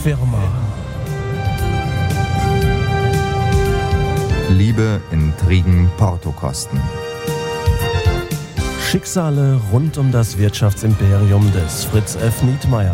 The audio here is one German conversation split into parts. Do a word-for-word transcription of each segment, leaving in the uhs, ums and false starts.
Firma. Liebe, Intrigen, Portokosten. Schicksale rund um das Wirtschaftsimperium des Fritz F. Nietmeyer.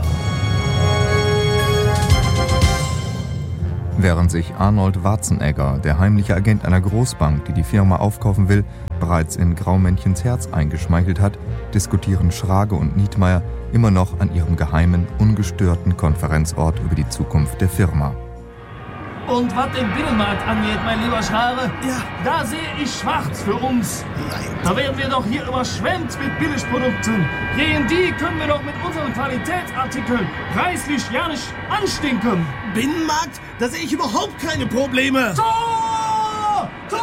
Während sich Arnold Warzenegger, der heimliche Agent einer Großbank, die die Firma aufkaufen will, bereits in Graumännchens Herz eingeschmeichelt hat, diskutieren Schrage und Nietmeyer immer noch an ihrem geheimen, ungestörten Konferenzort über die Zukunft der Firma. Und was den Binnenmarkt angeht, mein lieber Schrage, ja. da sehe ich schwarz für uns. Nein. Da werden wir doch hier überschwemmt mit Billigprodukten. Gegen die können wir doch mit unseren Qualitätsartikeln preislich ja nicht anstinken. Binnenmarkt? Da sehe ich überhaupt keine Probleme. Tor! Tor!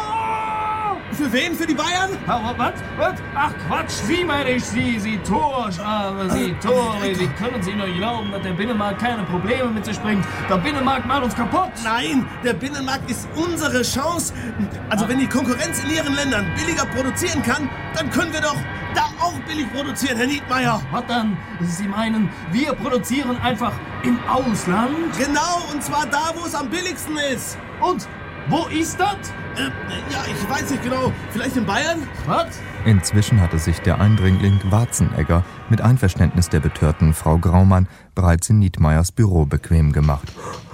Für wen? Für die Bayern? Aber was? Was? Ach Quatsch, Sie meine ich, Sie, Sie Tor, Schrage, Sie Tor. Wie können Sie nur glauben, dass der Binnenmarkt keine Probleme mit sich bringt? Der Binnenmarkt macht uns kaputt. Nein, der Binnenmarkt ist unsere Chance. Also wenn die Konkurrenz in ihren Ländern billiger produzieren kann, dann können wir doch da auch billig produzieren, Herr Nietmeyer. Was dann? Sie meinen, wir produzieren einfach im Ausland? Genau, und zwar da, wo es am billigsten ist. Und wo ist das? Äh, ja, ich weiß nicht genau. Vielleicht in Bayern? Was? Inzwischen hatte sich der Eindringling Warzenegger mit Einverständnis der betörten Frau Graumann bereits in Nietmeyers Büro bequem gemacht.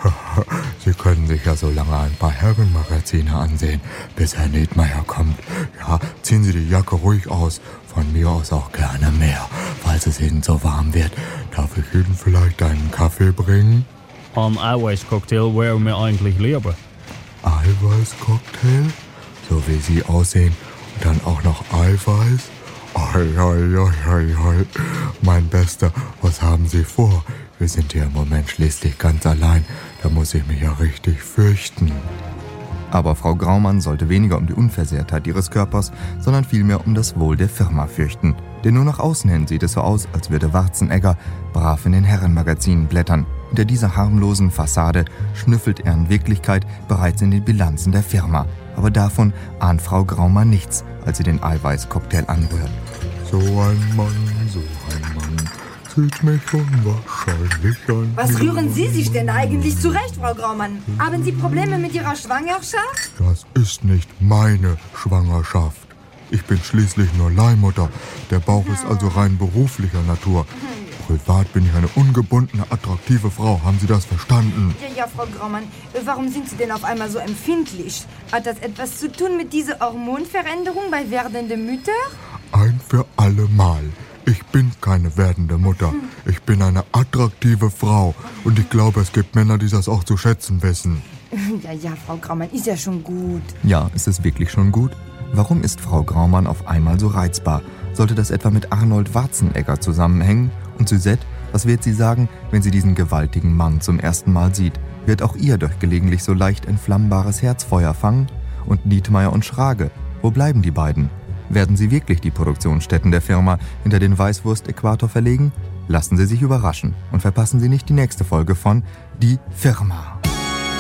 Sie können sich ja so lange ein paar Herrenmagazine ansehen, bis Herr Nietmeyer kommt. Ja, ziehen Sie die Jacke ruhig aus. Von mir aus auch gerne mehr, falls es Ihnen so warm wird. Darf ich Ihnen vielleicht einen Kaffee bringen? Ein Eiweißcocktail wäre mir eigentlich lieber. Eiweißcocktail? So wie Sie aussehen. Und dann auch noch Eiweiß? Oi, oi, oi, oi, oi. Mein Bester, was haben Sie vor? Wir sind hier im Moment schließlich ganz allein. Da muss ich mich ja richtig fürchten. Aber Frau Graumann sollte weniger um die Unversehrtheit ihres Körpers, sondern vielmehr um das Wohl der Firma fürchten. Denn nur nach außen hin sieht es so aus, als würde Warzenegger brav in den Herrenmagazinen blättern. Hinter dieser harmlosen Fassade schnüffelt er in Wirklichkeit bereits in den Bilanzen der Firma. Aber davon ahnt Frau Graumann nichts, als sie den Eiweißcocktail anrührt. So ein Mann, so ein Mann, sieht mich unwahrscheinlich an. Was rühren Sie sich denn eigentlich zurecht, Frau Graumann? Haben Sie Probleme mit Ihrer Schwangerschaft? Das ist nicht meine Schwangerschaft. Ich bin schließlich nur Leihmutter. Der Bauch ist also rein beruflicher Natur. Privat bin ich eine ungebundene, attraktive Frau. Haben Sie das verstanden? Ja, ja, Frau Graumann. Warum sind Sie denn auf einmal so empfindlich? Hat das etwas zu tun mit dieser Hormonveränderung bei werdenden Müttern? Ein für alle Mal. Ich bin keine werdende Mutter. Ich bin eine attraktive Frau. Und ich glaube, es gibt Männer, die das auch zu schätzen wissen. Ja, ja, Frau Graumann, ist ja schon gut. Ja, ist es wirklich schon gut? Warum ist Frau Graumann auf einmal so reizbar? Sollte das etwa mit Arnold Warzenegger zusammenhängen? Und Suzette, was wird sie sagen, wenn sie diesen gewaltigen Mann zum ersten Mal sieht? Wird auch ihr durch gelegentlich so leicht entflammbares Herzfeuer fangen? Und Nietmeyer und Schrage, wo bleiben die beiden? Werden sie wirklich die Produktionsstätten der Firma hinter den Weißwurst-Äquator verlegen? Lassen Sie sich überraschen und verpassen Sie nicht die nächste Folge von Die Firma.